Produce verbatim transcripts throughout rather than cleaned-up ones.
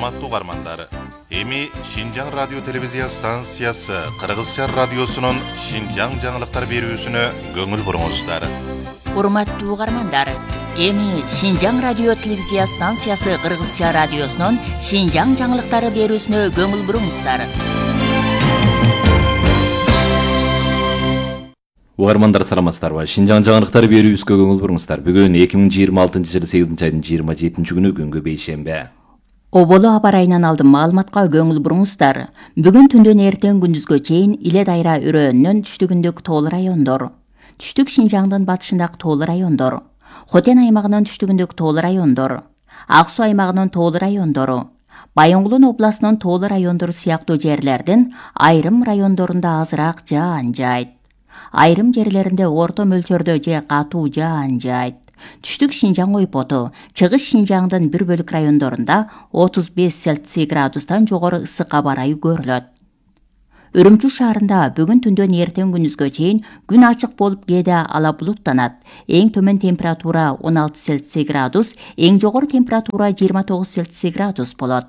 Урматтуу угармандар, эми Шинжаң радио телевизия станциясы Кыргызча радиосунун Шинжаң жаңылыктар берүүсүнө көңүл буруңуздар. Урматтуу угармандар, эми Шинжаң радио телевизия станциясы Кыргызча радиосунун Шинжаң жаңылыктары берүүсүнө көңүл буруңуздар. Угармандар саламатсыздарбы? Шинжаң жаңылыктары берүүбүзгө көңүл буруңуздар. Бүгүн эки миң жыйырма алтынчы жылы сегизинчи айдын жыйырма жетинчи күнү күнгө бейшембе. Оболу аба райынан алдым маалыматка көңүл буруңуздар. Бүгүн түндөн эртең күндүзгө чейин Иле дайра өрөөнүнөн түштүгүндөгү тоолуу райондор, түштүк Шинжаңдын батышындагы тоолуу райондор, Хотен аймагынын түштүгүндөгү тоолуу райондор, Ак Суу аймагынын тоолуу райондору, Байоңгулун областынын тоолуу райондору сыяктуу жерлердин айрым райондорунда азыраак жаан жаайт. Айрым жерлеринде орто мөлчөрдө же катуу жаан жаайт. Түштүк Шинжаң ойпоту, чыгыш Шинжаңдын бир бөлүк райондорунда отуз беш Цельсий градустан жогору ысык аба ырайы көрүлөт. Үрүмчү шаарында бүгүн түндөн эртең күндүзгө чейин күн ачык болуп кээде ала булуттанат. Эң төмөн температура он алты Цельсий градус, эң жогору температура жыйырма тогуз Цельсий градус болот.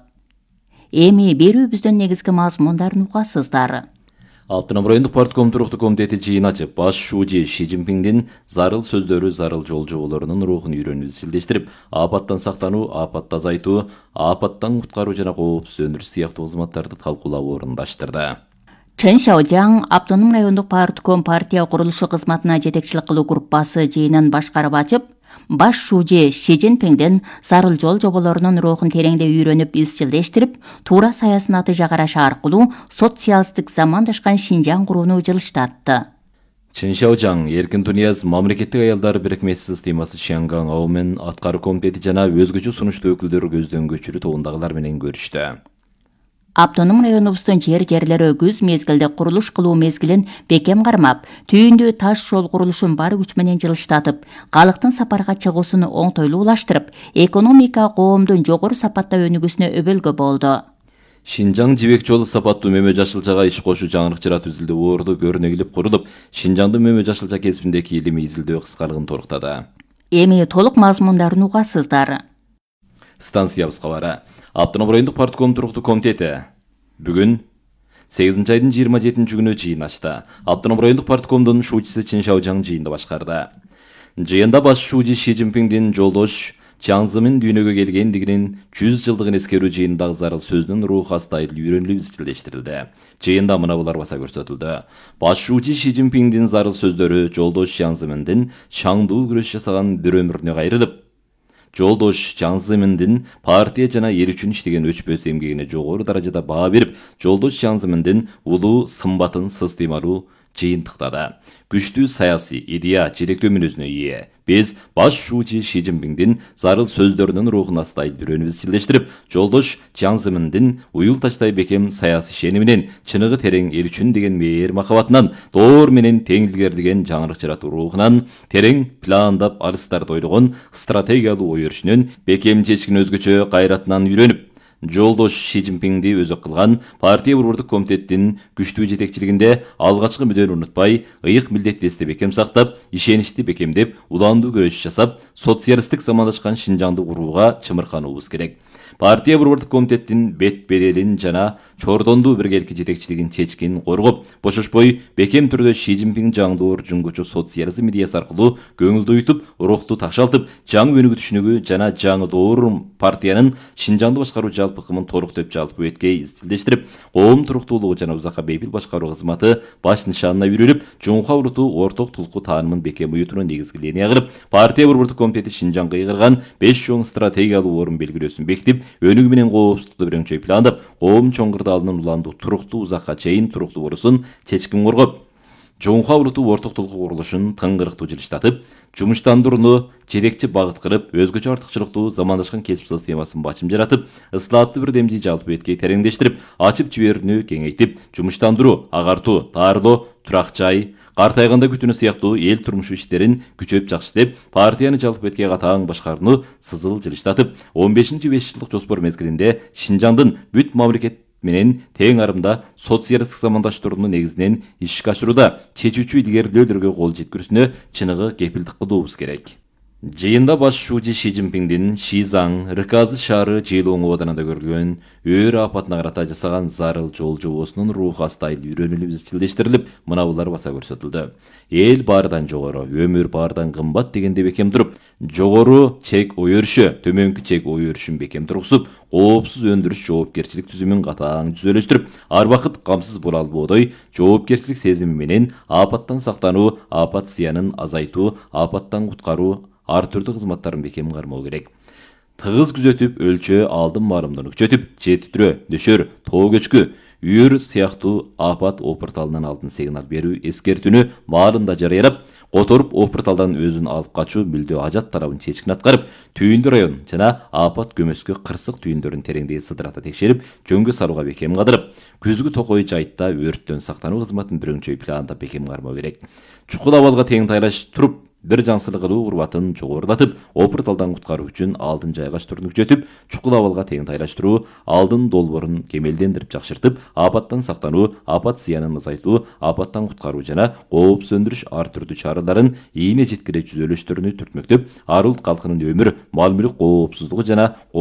Эми берүүбүздүн негизги мазмундарын угасыздар. Автоном райондук партком туруктуу комитети жыйын ачып, баш шууji Ши Цзиньпиңдин зарыл сөздөрү зарыл жол жоболорунун рухун үйрөнүүбү изилдештирип, апаттан сактануу, апатты азайтуу, апаттан куткаруу жана коопсуз өндүрүш сыяктуу кызматтарды талкуулап орундаштырды. Чен Шаожаң автоном райондук партком партия курулушу кызматына жетекчилик кылуу группасы жыйынын башкарып ачып, баш шууji Ши Цзиньпиңдин зарыл жол жоболорунун рухун тереңде үйрөнүп изчилдештирип, туура саясаты жагарашы аркылуу социалисттик замандашкан Шинжаң курууну жылыштатты. Чен Шаожаң эркин дунияз мамлекеттик аялдар бирикмеси системасы Шанган Аумен аткаруу комитети жана өзгөчө сунуштуу өкүлдөр көздөн көчүрүү тобундагылар менен көрүштү. Автоном районубуздун жер жерлери күз мезгилде курулуш кылуу мезгилин бекем кармап, түйүндүү таш жол курулушун бар күч менен жылыштатып, калктын сапарга чыгуусун оңтойлуулаштырып, экономика коомдун жогору сапатта өнүгүүсүнө өбөлгө болду. Шинжаң жибек жолу сапаттуу мөмө жашылчага иш кошуу жаңырык жыраат үзүлдү орду көрүнөгүлүп курулуп, Шинжаңдын мөмө жашылча кесибиндеги илимий изилдөө кыскаргын торуктады. Эми толук мазмундарын угасыздар. Станциябыз кабары. Автоном райондук партком туруктуу комитети бүгүн сегизинчи айдын жыйырма жетинчи күнү жыйын ачты. Автоном райондук парткомдун шуучусу Чен Шаожаң жыйынды башкарды. Жыйында баш шууji Ши Цзиньпиңдин жолдош Чаң Зымын дүйнөгө келгендигинин жүз жылдыгын эскерүү жыйындагы зарыл сөзүнүн руху астайыл үйрөнүлүп изчилдештирилди. Жыйында мына булар баса көрсөтүлдү. Баш шууji Ши Цзиньпиңдин зарыл сөздөрү жолдош Чаң Зымындын чаңдуу күрөш жасаган бир өмүрүнө кайрылып, жолдош Чаң Зымындын партия жана эл үчүн иштеген өчпөс эмгегине жогору даражада баа берип, жолдош Чаң Зымындын улуу сымбатын сыстыймалуу жыйынтыктады. Күчтүү саясий идея желектөө мүнөзүнө ээ. Биз баш шууji Ши Цзиньпиңдин зарыл сөздөрүнүн рухун астайыл үйрөнүп изчилдештирип, жолдош Чаң Зымындын уюл таштай бекем саясий ишениминен, чыныгы терең эл үчүн деген мээр махабатынан, доор менен тең илгерилген жаңырык жаратуу рухунан, терең пландап алыстарды ойлогон стратегиялуу ой өрүшүнөн, бекем чечкин өзгөчө кайратынан үйрөнүп, жолдош Ши Цзиньпиңди өзөк кылган партия борбордук комитеттин күчтүү жетекчилигинде алгачкы мүдөнү унутпай, ыйык милдеттестикти бекем сактап, ишеничти бекемдеп, уландуу күрөш жасап, социалисттик замандашкан Шинжаңды курууга чымыркануубуз керек. Партия борбордук комитеттин бет беделин жана чордондуу биргеликки жетекчилигин чечкин коргоп, бошошпой бекем түрдө Ши Цзиньпиң жаңдоор жуңгучу социализм идеясы аркылуу көңүлдү уютуп, рухту такшалтып, жаңы өнүгүү түшүнүгү жана жаңы доор партиянын Шинжаңды башкаруу жалпы кымын толуктоп жалпы өткөй изчилдештирип, коом туруктуулугу жана узакка бейпил башкаруу кызматы баш нишанына үйрөнүп, жумха уруту орток тулку таанымын бекем уютууну негизги линия кылып, партия борбордук комитети Шинжаңга кыйгырган беш чоң стратегиялуу орун белгилөөсүн бекитип, өнүгүү менен коопсуздукту бирөңчөй пландап, коом чоң кырдаалынын уландуу туруктуу узакка чейин туруктуу болуусун чечкин коргоп, жумха уруту орток тулку курулушун тыңгырыктуу жылыштатып, жумуштандырууну жетекчи багыт кылып, өзгөчө артыкчылыктуу замандашкан кесип системасын бачым жаратып, ысылааттуу бир демди жалпы эткей тереңдештирип, ачып жиберүүнү кеңейтип, жумуштандыруу, агартуу, таарлоо, турак жай, картайганда күтүүнү сыяктуу эл турмушу иштерин күчөп жакшытып, партияны жалпы эткей катаң башкарууну сызыл жылыштатып, он бешинчи беш жылдык жоспор мезгилинде Шинжаңдын бүт мамлекет менен тең арымда социалисттик замандаштырууну негизинен ишке ашырууда чечүүчү илгерилөөлөргө кол жеткирүүсүнө чыныгы кепилдик кылуубуз керек. Жиында башчуучу Ши Цзиньпиңдин Шизаң, Рыказы шаары Жейлоң оодарында көрүлгөн өр апатына карата жасаган зарыл жол жобосунун руху астайыл үйрөнүлүп изчилдештирилип, мына булар баса көрсөтүлдү. Эл баардан жогору, өмүр баардан кымбат дегенде бекем туруп, жогору чек ой өрүшү, төмөнкү чек ой өрүшүн бекем тургузуп, коопсуз өндүрүш жооптурчулук түзүмүн катаң түзөлүштүрүп, ар убакыт камсыз боло албоодой жооптурчулук сезими менен апаттан сактануу, апат зыянын азайтуу, апаттан куткаруу ар түрдүү кызматтарын бекем кармоо керек. Тыгыз күзөтүп, өлчөө, алдын маалымдоону күчөтүп, жетитирөө, дөшөр, тоо көчкү, үйүр сыяктуу апат опурталынан алдын сигнал берүү эскертүүнү маалында жарыялап, которуп опурталдан өзүн алып качуу мүлдө ажат тарабын чечкин аткарып, түйүндү район жана апат көмөскө кырсык түйүндөрүн тереңдей сыдырата текшерип, жөнгө салууга бекем кадырып, күзгү токой жайтта өрттөн сактануу кызматын бүрүңчөй планда бекем кармоо керек. Чукул абалга тең тайлаш туруп, бир жансылык кылуу урбатын жогорулатып, опурталдан куткаруу үчүн алдын жайгаштырууну күчөтүп, чукул абалга тең тайлаштыруу, алдын долбоорун кемелдендирип жакшыртып, апаттан сактануу, апат зыянын азайтуу, апаттан куткаруу жана кооп сөндүрүш ар түрдүү чараларын ийне жеткире түзөлүштөрүнү түртмөктөп, ар улут калкынын өмүр, мал мүлк коопсуздугу жана